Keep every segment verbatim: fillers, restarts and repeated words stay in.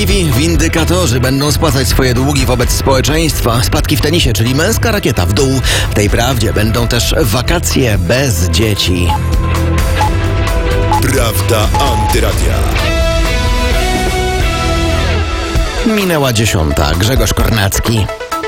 Windykatorzy będą spłacać swoje długi wobec społeczeństwa. Spadki w tenisie, czyli męska rakieta w dół. W tej prawdzie będą też wakacje bez dzieci. Prawda Antyradia. Minęła dziesiąta. Grzegorz Kornacki.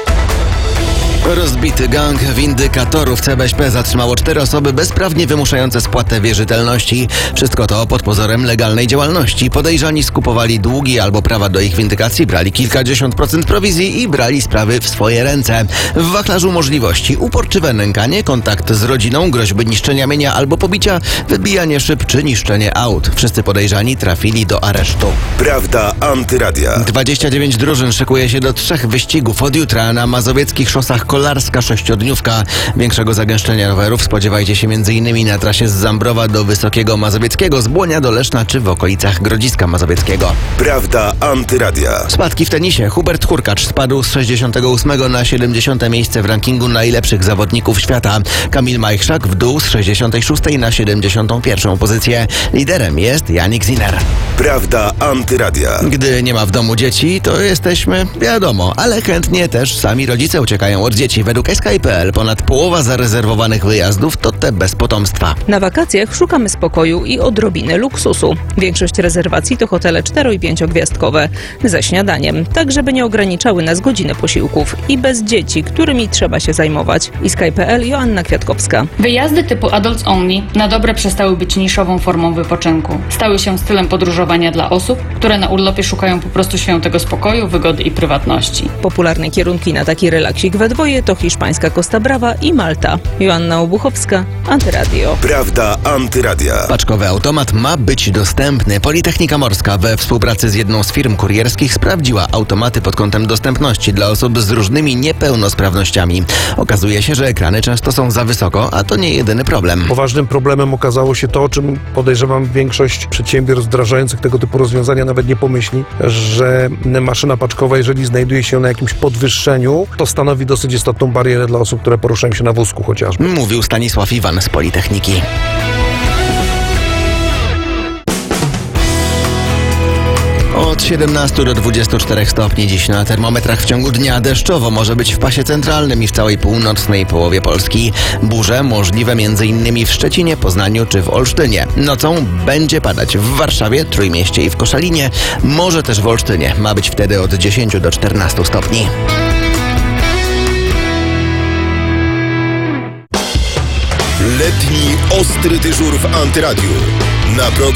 Rozbity gang windykatorów C B Ś P zatrzymało cztery osoby bezprawnie wymuszające spłatę wierzytelności. Wszystko to pod pozorem legalnej działalności. Podejrzani skupowali długi albo prawa do ich windykacji, brali kilkadziesiąt procent prowizji i brali sprawy w swoje ręce. W wachlarzu możliwości uporczywe nękanie, kontakt z rodziną, groźby niszczenia mienia albo pobicia, wybijanie szyb czy niszczenie aut. Wszyscy podejrzani trafili do aresztu. Prawda Antyradia. dwadzieścia dziewięć drużyn szykuje się do trzech wyścigów od jutra na mazowieckich szosach kolarska sześciodniówka. Większego zagęszczenia rowerów spodziewajcie się m.in. na trasie z Zambrowa do Wysokiego Mazowieckiego, z Błonia do Leszna czy w okolicach Grodziska Mazowieckiego. Prawda Antyradia. Spadki w tenisie. Hubert Hurkacz spadł z sześćdziesiątego ósmego na siedemdziesiąte miejsce w rankingu najlepszych zawodników świata. Kamil Majchrzak w dół z sześćdziesiątej szóstej na siedemdziesiątą pierwszą pozycję. Liderem jest Jannik Sinner. Prawda Antyradia. Gdy nie ma w domu dzieci, to jesteśmy, wiadomo, ale chętnie też sami rodzice uciekają od dzieci. Według S K I kropka P L ponad połowa zarezerwowanych wyjazdów to te bez potomstwa. Na wakacjach szukamy spokoju i odrobiny luksusu. Większość rezerwacji to hotele cztero- i pięciogwiazdkowe. Ze śniadaniem, tak żeby nie ograniczały nas godziny posiłków. I bez dzieci, którymi trzeba się zajmować. S K I kropka P L, Joanna Kwiatkowska. Wyjazdy typu Adults Only na dobre przestały być niszową formą wypoczynku. Stały się stylem podróżowania dla osób, które na urlopie szukają po prostu świętego spokoju, wygody i prywatności. Popularne kierunki na taki relaksik we dwoje to hiszpańska Costa Brava i Malta. Joanna Obuchowska, Antyradio. Prawda Antyradia. Paczkowy automat ma być dostępny. Politechnika Morska we współpracy z jedną z firm kurierskich sprawdziła automaty pod kątem dostępności dla osób z różnymi niepełnosprawnościami. Okazuje się, że ekrany często są za wysoko, a to nie jedyny problem. Poważnym problemem okazało się to, o czym podejrzewam większość przedsiębiorstw wdrażających tego typu rozwiązania nawet nie pomyśli, że maszyna paczkowa, jeżeli znajduje się na jakimś podwyższeniu, to stanowi dosyć istotną barierę dla osób, które poruszają się na wózku chociażby. Mówił Stanisław Iwan z Politechniki. Od siedemnastu do dwudziestu czterech stopni dziś na termometrach. W ciągu dnia deszczowo może być w pasie centralnym i w całej północnej połowie Polski. Burze możliwe m.in. w Szczecinie, Poznaniu czy w Olsztynie. Nocą będzie padać w Warszawie, Trójmieście i w Koszalinie. Może też w Olsztynie. Ma być wtedy od dziesięciu do czternastu stopni. Letni ostry dyżur w Antyradiu. Na program